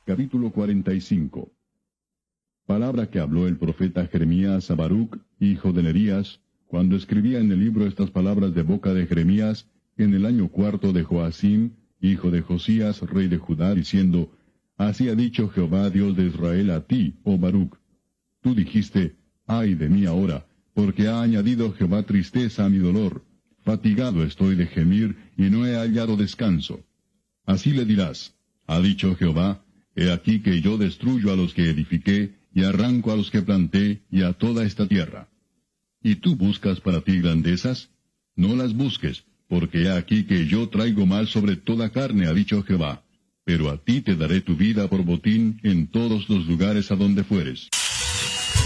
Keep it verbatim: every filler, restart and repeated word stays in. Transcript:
Capítulo cuarenta y cinco. Palabra que habló el profeta Jeremías a Baruc, hijo de Nerías, cuando escribía en el libro estas palabras de boca de Jeremías, en el año cuarto de Joacim, hijo de Josías, rey de Judá, diciendo, Así ha dicho Jehová, Dios de Israel, a ti, oh Baruc. Tú dijiste, ay de mí ahora, porque ha añadido Jehová tristeza a mi dolor. Fatigado estoy de gemir, y no he hallado descanso. Así le dirás, ha dicho Jehová, he aquí que yo destruyo a los que edifiqué, y arranco a los que planté, y a toda esta tierra. ¿Y tú buscas para ti grandezas? No las busques, porque he aquí que yo traigo mal sobre toda carne, ha dicho Jehová. Pero a ti te daré tu vida por botín en todos los lugares a donde fueres.